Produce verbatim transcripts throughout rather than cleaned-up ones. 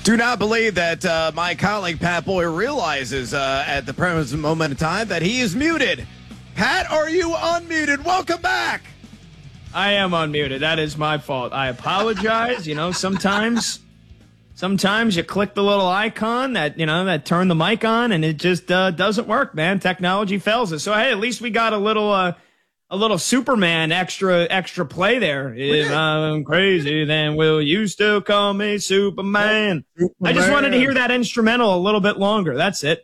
Do not believe that uh, my colleague Pat Boyer realizes uh, at the present moment in time that he is muted. Pat, are you unmuted? Welcome back. I am unmuted. That is my fault. I apologize. You know, sometimes, sometimes you click the little icon that, you know, that turn the mic on and it just uh, doesn't work, man. Technology fails us. So, hey, at least we got a little, uh, a little Superman extra, extra play there. If I'm crazy, then will you still call me Superman? Superman? I just wanted to hear that instrumental a little bit longer. That's it.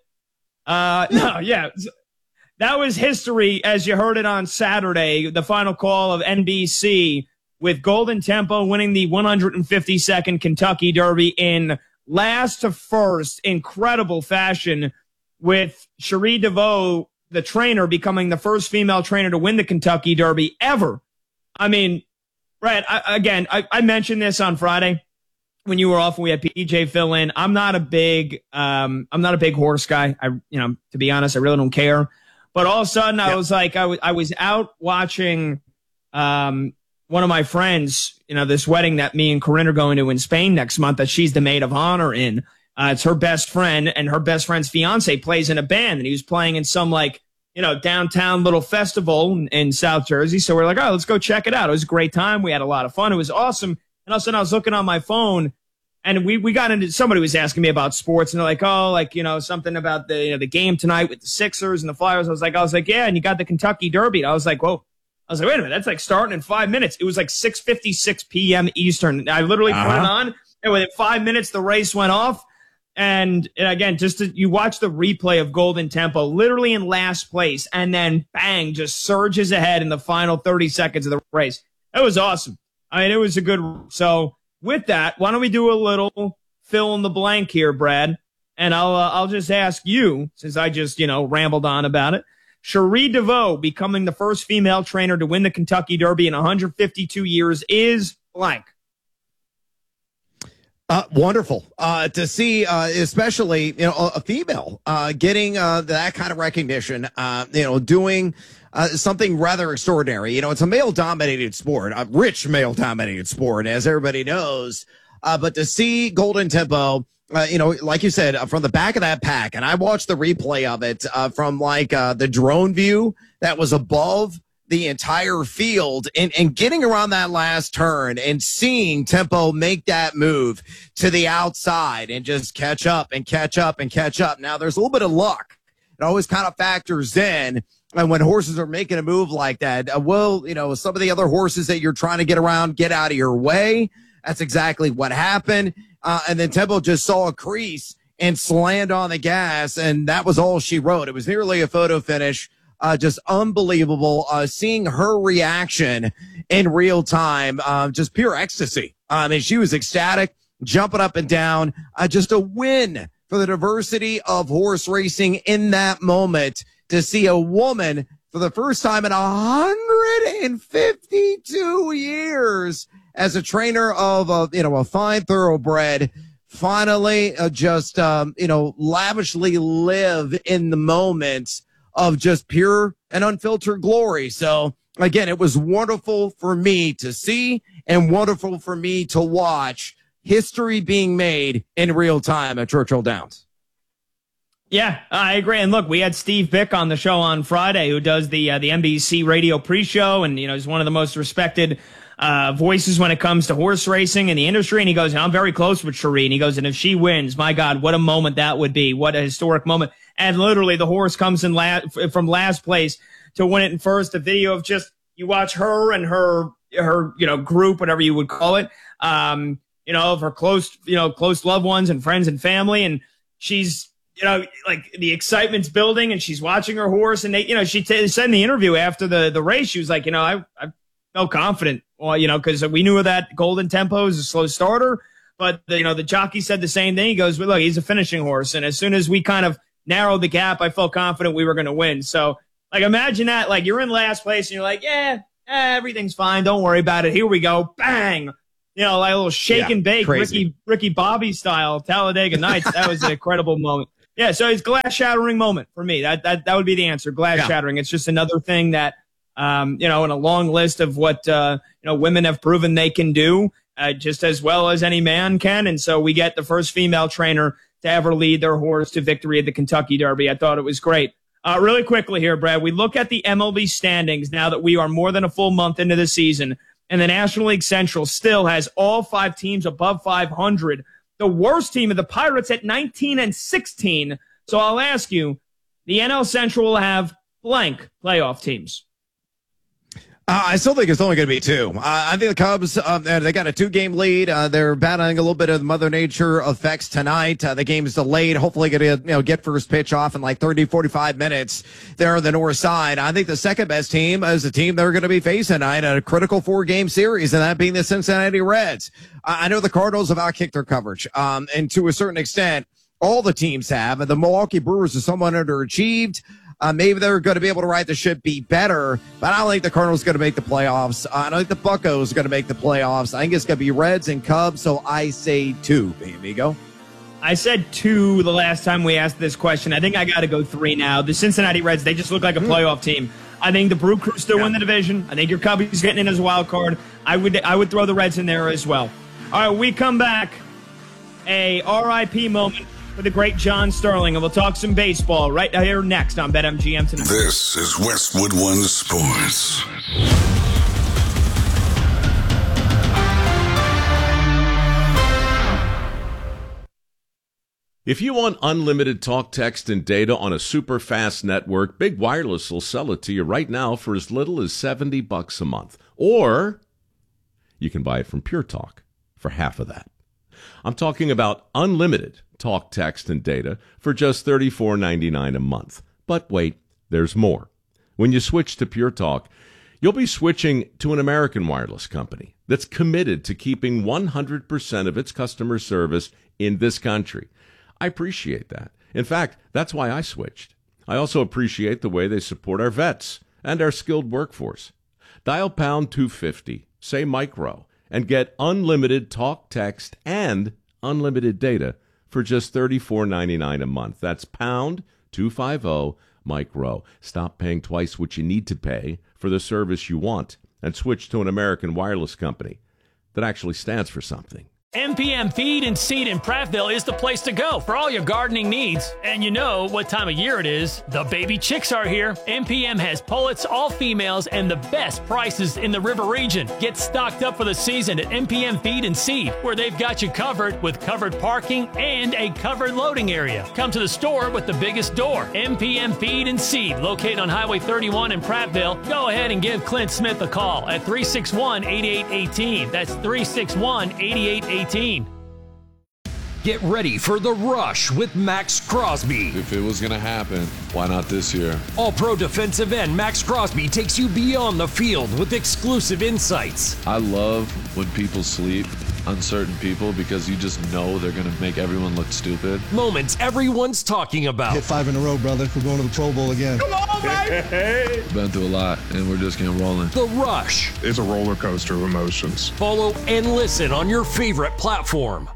Uh, no, yeah. That was history as you heard it on Saturday, the final call of N B C, with Golden Tempo winning the one hundred fifty-second Kentucky Derby in last to first, incredible fashion, with Cherie DeVaux, the trainer, becoming the first female trainer to win the Kentucky Derby ever. I mean, Brad, I, again, I, I mentioned this on Friday when you were off and we had P J fill in. I'm not a big, um, I'm not a big horse guy. I, you know, to be honest, I really don't care. But all of a sudden, I yep. was like, I was, I was out watching um, one of my friends, you know, this wedding that me and Corinne are going to in Spain next month that she's the maid of honor in. Uh, it's her best friend, and her best friend's fiance plays in a band, and he was playing in some, like, you know, downtown little festival in, in South Jersey. So we're like, oh, let's go check it out. It was a great time. We had a lot of fun. It was awesome. And all of a sudden, I was looking on my phone, and we, we got into, somebody was asking me about sports, and they're like, oh, like, you know, something about the, you know, the game tonight with the Sixers and the Flyers. I was like, I was like, yeah, and you got the Kentucky Derby. And I was like, whoa. I was like, wait a minute, that's like starting in five minutes. It was like six fifty-six p.m. Eastern. I literally uh-huh. put it on, and within five minutes, the race went off. And, and again, just to, you watch the replay of Golden Tempo, literally in last place, and then bang, just surges ahead in the final thirty seconds of the race. It was awesome. I mean, it was a good. So with that, why don't we do a little fill in the blank here, Brad? And I'll uh, I'll just ask you, since I just, you know, rambled on about it. Cherie DeVaux becoming the first female trainer to win the Kentucky Derby in one hundred fifty-two years is blank. Uh, wonderful uh, to see, uh, especially, you know, a, a female uh, getting uh, that kind of recognition, uh, you know, doing uh, something rather extraordinary. You know, it's a male-dominated sport, a rich male-dominated sport, as everybody knows. Uh, but to see Golden Tempo, uh, you know, like you said, uh, from the back of that pack, and I watched the replay of it uh, from, like, uh, the drone view that was above the entire field, and, and getting around that last turn and seeing Tempo make that move to the outside and just catch up and catch up and catch up. Now, there's a little bit of luck. It always kind of factors in. And when horses are making a move like that, uh, well, you know, some of the other horses that you're trying to get around, get out of your way. That's exactly what happened. Uh, and then Tempo just saw a crease and slammed on the gas, and that was all she wrote. It was nearly a photo finish. Uh, just unbelievable. Uh, seeing her reaction in real time, uh, just pure ecstasy. I mean, she was ecstatic, jumping up and down. Uh, just a win for the diversity of horse racing in that moment, to see a woman for the first time in one hundred fifty-two years as a trainer of a, you know, a fine thoroughbred, finally uh, just, um, you know, lavishly live in the moment of just pure and unfiltered glory. So, again, it was wonderful for me to see and wonderful for me to watch history being made in real time at Churchill Downs. Yeah, I agree. And look, we had Steve Bick on the show on Friday, who does the uh, the N B C radio pre-show, and, you know, he's one of the most respected uh voices when it comes to horse racing in the industry. And he goes, I'm very close with Cherie. And he goes, and if she wins, my God, what a moment that would be. What a historic moment. And literally the horse comes in last, from last place to win it in first. A video of just, you watch her and her, her, you know, group, whatever you would call it, um, you know, of her close, you know, close loved ones and friends and family. And she's, you know, like the excitement's building, and she's watching her horse. And they, you know, she t- said in the interview after the, the race, she was like, you know, I, I felt confident, well, you know, because we knew that Golden Tempo is a slow starter. But, the, you know, the jockey said the same thing. He goes, well, look, he's a finishing horse. And as soon as we kind of narrowed the gap, I felt confident we were going to win. So, like, imagine that. Like, you're in last place, and you're like, yeah, eh, everything's fine. Don't worry about it. Here we go. Bang. You know, like a little shake yeah, and bake, crazy. Ricky Ricky Bobby style, Talladega Nights. That was an incredible moment. Yeah, so it's glass shattering moment for me. That that that would be the answer. Glass yeah. shattering. It's just another thing that, um, you know, in a long list of what uh, you know, women have proven they can do. uh, just as well as any man can. And so we get the first female trainer to ever lead their horse to victory at the Kentucky Derby. I thought it was great. Uh, really quickly here, Brad, we look at the M L B standings now that we are more than a full month into the season, and the National League Central still has all five teams above five hundred. The worst team of the Pirates at nineteen and sixteen. So I'll ask you, the N L Central will have blank playoff teams. Uh, I still think it's only going to be two. Uh, I think the Cubs, uh, they got a two-game lead. Uh, they're battling a little bit of Mother Nature effects tonight. Uh, the game is delayed. Hopefully going to you know, get first pitch off in like thirty, forty-five minutes there on the north side. I think the second best team is the team they're going to be facing tonight in a critical four-game series, and that being the Cincinnati Reds. Uh, I know the Cardinals have outkicked their coverage, um, and to a certain extent, all the teams have. And the Milwaukee Brewers are somewhat underachieved. Uh, maybe they're going to be able to ride the ship, be better, but I don't think the Cardinals are going to make the playoffs. Uh, I don't think the Buccos are going to make the playoffs. I think it's going to be Reds and Cubs, so I say two, amigo. I said two the last time we asked this question. I think I got to go three now. The Cincinnati Reds, they just look like a playoff team. I think the Brew Crew still yeah. win the division. I think your Cubbies getting in as a wild card. I would I would throw the Reds in there as well. All right, we come back. A R I P moment for the great John Sterling, and we'll talk some baseball right here next on BetMGM tonight. This is Westwood One Sports. If you want unlimited talk, text, and data on a super fast network, Big Wireless will sell it to you right now for as little as seventy bucks a month. Or you can buy it from Pure Talk for half of that. I'm talking about unlimited talk, text, and data for just thirty-four ninety-nine a month. But wait, there's more. When you switch to Pure Talk, you'll be switching to an American wireless company that's committed to keeping one hundred percent of its customer service in this country. I appreciate that. In fact, that's why I switched. I also appreciate the way they support our vets and our skilled workforce. Dial pound two fifty, say micro, and get unlimited talk, text, and unlimited data for just thirty-four ninety-nine a month. That's pound two fifty micro. Stop paying twice what you need to pay for the service you want and switch to an American wireless company that actually stands for something. M P M Feed and Seed in Prattville is the place to go for all your gardening needs. And you know what time of year it is. The baby chicks are here. M P M has pullets, all females, and the best prices in the river region. Get stocked up for the season at M P M Feed and Seed, where they've got you covered with covered parking and a covered loading area. Come to the store with the biggest door. M P M Feed and Seed, located on Highway thirty-one in Prattville. Go ahead and give Clint Smith a call at three six one, eight eight one eight. That's three six one, eight eight one eight. Get ready for The Rush with Max Crosby. If it was going to happen, why not this year? All-Pro defensive end Max Crosby takes you beyond the field with exclusive insights. I love when people sleep on certain people because you just know they're going to make everyone look stupid. Moments everyone's talking about. Hit five in a row, brother. We're going to the Pro Bowl again. Come on, baby! Been through a lot, and we're just getting rolling. The Rush. It's a roller coaster of emotions. Follow and listen on your favorite platform.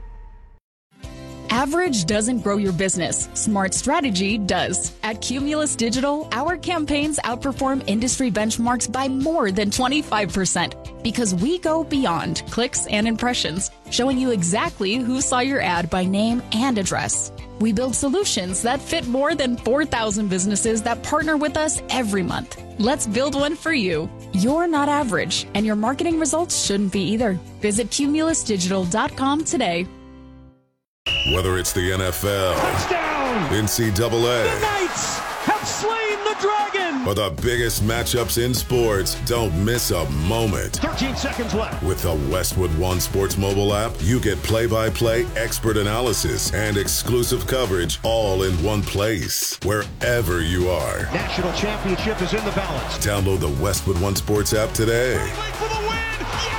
Average doesn't grow your business. Smart strategy does. At Cumulus Digital, our campaigns outperform industry benchmarks by more than twenty-five percent because we go beyond clicks and impressions, showing you exactly who saw your ad by name and address. We build solutions that fit more than four thousand businesses that partner with us every month. Let's build one for you. You're not average, and your marketing results shouldn't be either. Visit cumulus digital dot com today. Whether it's the N F L, touchdown, N C double A, the Knights have slain the dragon, or the biggest matchups in sports, don't miss a moment. thirteen seconds left. With the Westwood One Sports mobile app, you get play-by-play, expert analysis, and exclusive coverage all in one place, wherever you are. National championship is in the balance. Download the Westwood One Sports app today. For the win.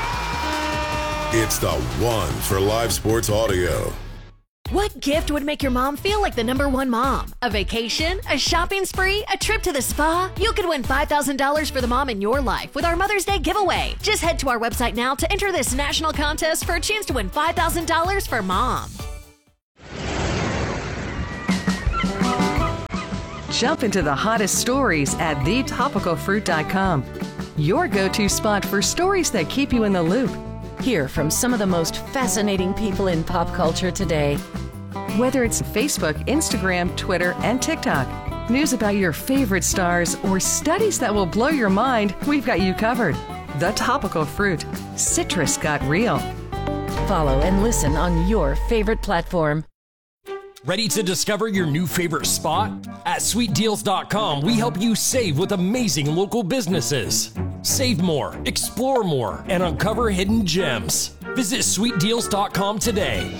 Yeah! It's the one for live sports audio. What gift would make your mom feel like the number one mom? A vacation? A shopping spree? A trip to the spa? You could win five thousand dollars for the mom in your life with our Mother's Day giveaway. Just head to our website now to enter this national contest for a chance to win five thousand dollars for mom. Jump into the hottest stories at the topical fruit dot com. Your go-to spot for stories that keep you in the loop. Hear from some of the most fascinating people in pop culture today. Whether it's Facebook, Instagram, Twitter, and TikTok, news about your favorite stars, or studies that will blow your mind, we've got you covered. The Topical Fruit. Citrus got real. Follow and listen on your favorite platform. Ready to discover your new favorite spot? At sweet deals dot com, we help you save with amazing local businesses. Save more, explore more, and uncover hidden gems. Visit sweet deals dot com today.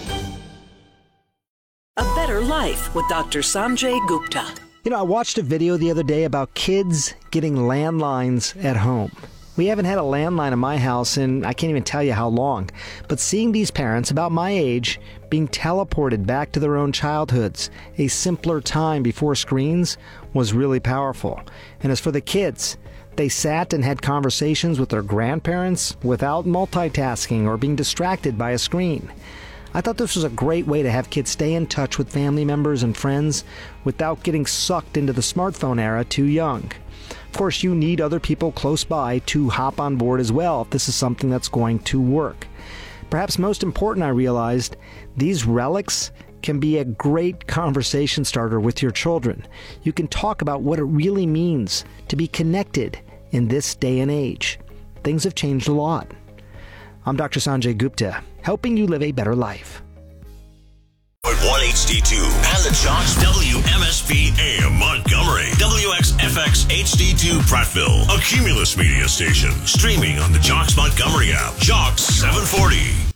A Better Life with Doctor Sanjay Gupta. You know, I watched a video the other day about kids getting landlines at home. We haven't had a landline in my house in I can't even tell you how long. But seeing these parents about my age being teleported back to their own childhoods, a simpler time before screens, was really powerful. And as for the kids, they sat and had conversations with their grandparents without multitasking or being distracted by a screen. I thought this was a great way to have kids stay in touch with family members and friends without getting sucked into the smartphone era too young. Of course, you need other people close by to hop on board as well if this is something that's going to work. Perhaps most important, I realized, these relics can be a great conversation starter with your children. You can talk about what it really means to be connected in this day and age. Things have changed a lot. I'm Doctor Sanjay Gupta, helping you live a better life. one H D two and the Jocks W M S P A M Montgomery, W X F X H D two Prattville, a Cumulus media station, streaming on the Jocks Montgomery app, Jocks seven forty.